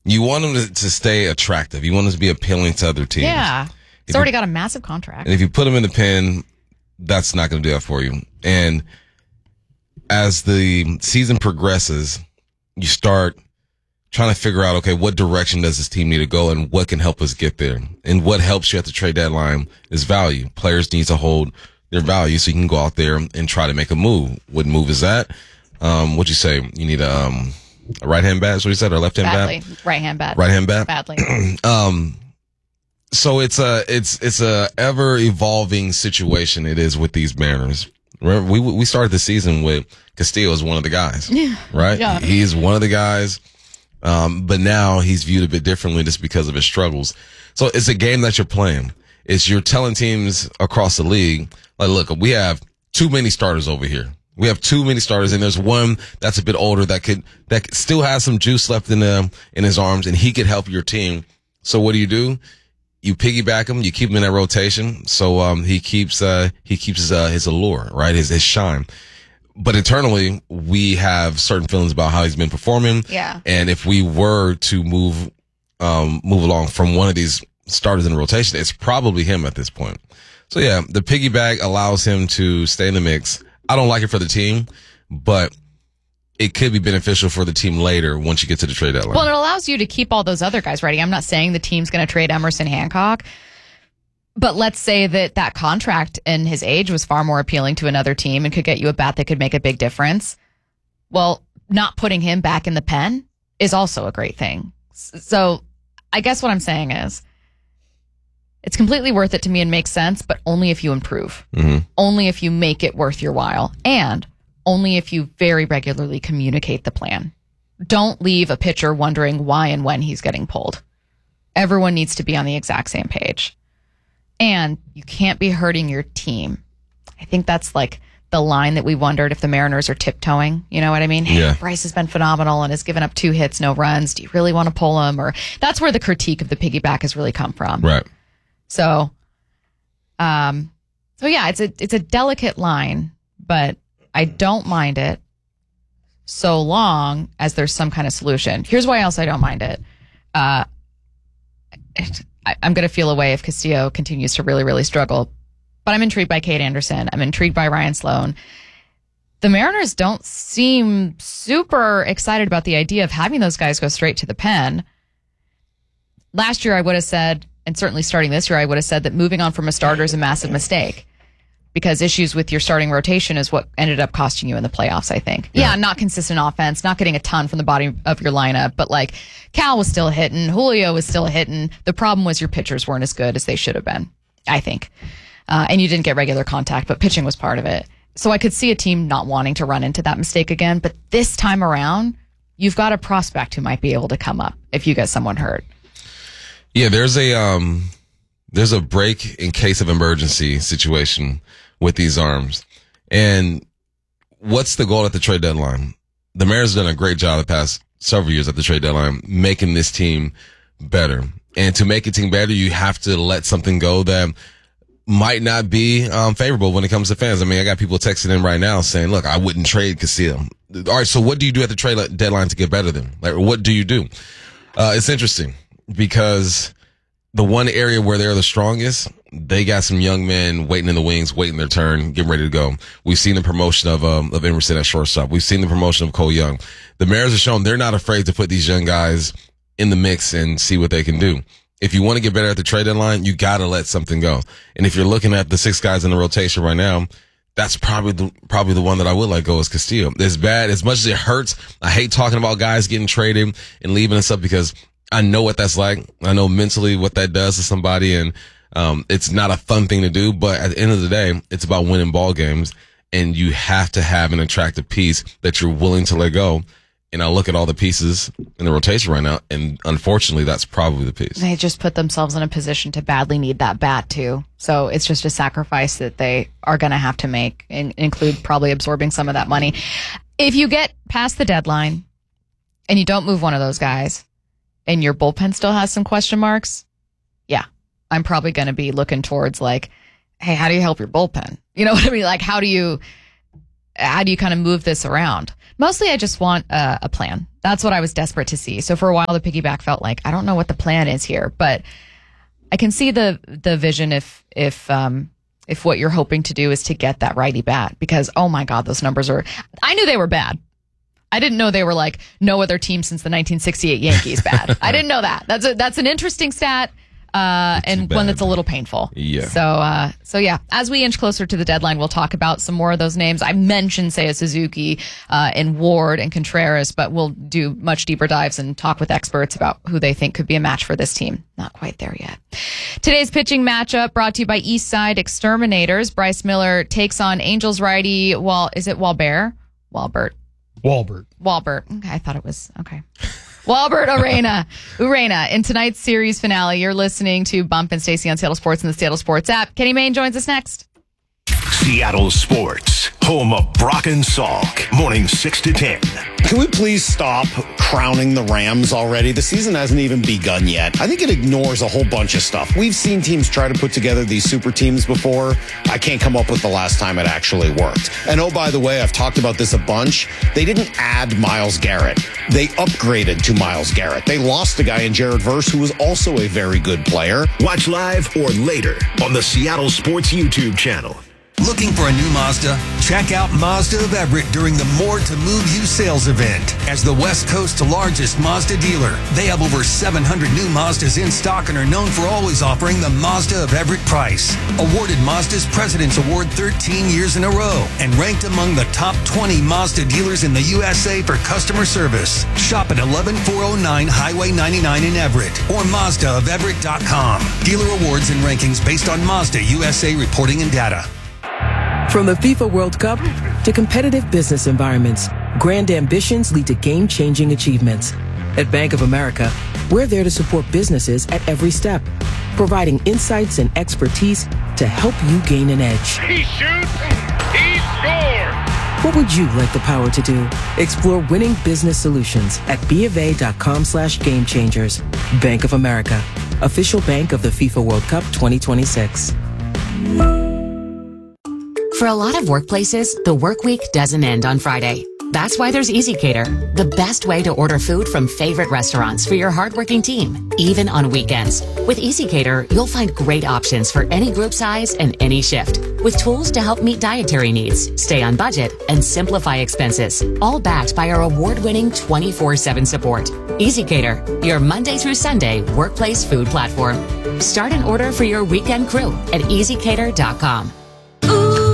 You want him to stay attractive. You want him to be appealing to other teams. Yeah. He's already got a massive contract. And if you put him in the pen, that's not going to do that for you. And as the season progresses, you start trying to figure out, okay, what direction does this team need to go and what can help us get there? And what helps you at the trade deadline is value. Players need to hold their value so you can go out there and try to make a move. What move is that? What'd you say? You need a right-hand bat, is what you said, or left-hand Badly. bat? Right-hand bat. Right-hand bat? Badly. So it's a ever evolving situation. It is with these Mariners. Remember, we started the season with Castillo as one of the guys, right? Yeah. He's one of the guys, but now he's viewed a bit differently just because of his struggles. So it's a game that you're playing. You're telling teams across the league, like, look, we have too many starters over here. We have too many starters, and there's one that's a bit older that still has some juice left in his arms, and he could help your team. So what do? You piggyback him, you keep him in that rotation, so he keeps his allure, right? His shine. But internally, we have certain feelings about how he's been performing. Yeah. And if we were to move along from one of these starters in the rotation, it's probably him at this point. So yeah, the piggyback allows him to stay in the mix. I don't like it for the team, but it could be beneficial for the team later once you get to the trade deadline. Well, it allows you to keep all those other guys ready. I'm not saying the team's going to trade Emerson Hancock, but let's say that contract and his age was far more appealing to another team and could get you a bat that could make a big difference. Well, not putting him back in the pen is also a great thing. So I guess what I'm saying is it's completely worth it to me and makes sense, but only if you improve. Mm-hmm. Only if you make it worth your while. And only if you very regularly communicate the plan. Don't leave a pitcher wondering why and when he's getting pulled. Everyone needs to be on the exact same page. And you can't be hurting your team. I think that's like the line that we wondered if the Mariners are tiptoeing. You know what I mean? Hey, yeah. Bryce has been phenomenal and has given up 2 hits, no runs. Do you really want to pull him? Or that's where the critique of the piggyback has really come from. Right. So yeah, it's a delicate line, but I don't mind it so long as there's some kind of solution. Here's why else I don't mind it. I'm going to feel a way if Castillo continues to really, really struggle. But I'm intrigued by Cade Anderson. I'm intrigued by Ryan Sloan. The Mariners don't seem super excited about the idea of having those guys go straight to the pen. Last year, I would have said, and certainly starting this year, I would have said that moving on from a starter is a massive mistake because issues with your starting rotation is what ended up costing you in the playoffs, I think. Yeah, not consistent offense, not getting a ton from the body of your lineup, but like Cal was still hitting, Julio was still hitting. The problem was your pitchers weren't as good as they should have been, I think. And you didn't get regular contact, but pitching was part of it. So I could see a team not wanting to run into that mistake again, but this time around, you've got a prospect who might be able to come up if you get someone hurt. Yeah, there's a break in case of emergency situation with these arms. And what's the goal at the trade deadline? The Mariners have done a great job the past several years at the trade deadline making this team better. And to make a team better, you have to let something go that might not be favorable when it comes to fans. I mean, I got people texting in right now saying, look, I wouldn't trade Castillo. All right, so what do you do at the trade deadline to get better then? Like, what do you do? It's interesting because the one area where they're the strongest, they got some young men waiting in the wings, waiting their turn, getting ready to go. We've seen the promotion of Emerson at shortstop. We've seen the promotion of Cole Young. The Mariners have shown they're not afraid to put these young guys in the mix and see what they can do. If you want to get better at the trade deadline, you got to let something go. And if you're looking at the 6 guys in the rotation right now, that's probably the one that I would let go is Castillo. As bad, as much as it hurts, I hate talking about guys getting traded and leaving us up because I know what that's like. I know mentally what that does to somebody, and it's not a fun thing to do. But at the end of the day, it's about winning ball games, and you have to have an attractive piece that you're willing to let go. And I look at all the pieces in the rotation right now, and unfortunately, that's probably the piece. They just put themselves in a position to badly need that bat, too. So it's just a sacrifice that they are going to have to make, and include probably absorbing some of that money. If you get past the deadline and you don't move one of those guys, and your bullpen still has some question marks, yeah, I'm probably going to be looking towards like, hey, how do you help your bullpen? You know what I mean? Like, how do you kind of move this around? Mostly I just want a plan. That's what I was desperate to see. So for a while, the piggyback felt like, I don't know what the plan is here, but I can see the vision if what you're hoping to do is to get that righty bat, because, oh my God, those numbers I knew they were bad. I didn't know they were like no other team since the 1968 Yankees bad. I didn't know that. That's an interesting stat. And one that's a little painful. Yeah. So yeah, as we inch closer to the deadline, we'll talk about some more of those names. I mentioned Seiya Suzuki, and Ward and Contreras, but we'll do much deeper dives and talk with experts about who they think could be a match for this team. Not quite there yet. Today's pitching matchup brought to you by Eastside Exterminators. Bryce Miller takes on Angels righty. Is it Walbert? Walbert. Okay, I thought it was okay. Walbert Urena in tonight's series finale. You're listening to Bump and Stacey on Seattle Sports and the Seattle Sports app. Kenny Mayne joins us next. Seattle Sports, home of Brock and Salk, morning 6 to 10. Can we please stop crowning the Rams already? The season hasn't even begun yet. I think it ignores a whole bunch of stuff. We've seen teams try to put together these super teams before. I can't come up with the last time it actually worked. And oh, by the way, I've talked about this a bunch. They didn't add Myles Garrett. They upgraded to Myles Garrett. They lost a guy in Jared Verse who was also a very good player. Watch live or later on the Seattle Sports YouTube channel. Looking for a new Mazda? Check out Mazda of Everett during the More to Move You sales event. As the West Coast's largest Mazda dealer, they have over 700 new Mazdas in stock and are known for always offering the Mazda of Everett price. Awarded Mazda's President's Award 13 years in a row and ranked among the top 20 Mazda dealers in the USA for customer service. Shop at 11409 Highway 99 in Everett or MazdaofEverett.com. Dealer awards and rankings based on Mazda USA reporting and data. From the FIFA World Cup to competitive business environments, grand ambitions lead to game-changing achievements. At Bank of America, we're there to support businesses at every step, providing insights and expertise to help you gain an edge. He shoots, he scores! What would you like the power to do? Explore winning business solutions at BofA.com/gamechangers. Bank of America, official bank of the FIFA World Cup 2026. For a lot of workplaces, the work week doesn't end on Friday. That's why there's EasyCater, the best way to order food from favorite restaurants for your hardworking team, even on weekends. With EasyCater, you'll find great options for any group size and any shift, with tools to help meet dietary needs, stay on budget, and simplify expenses, all backed by our award-winning 24/7 support. EasyCater, your Monday through Sunday workplace food platform. Start an order for your weekend crew at EasyCater.com.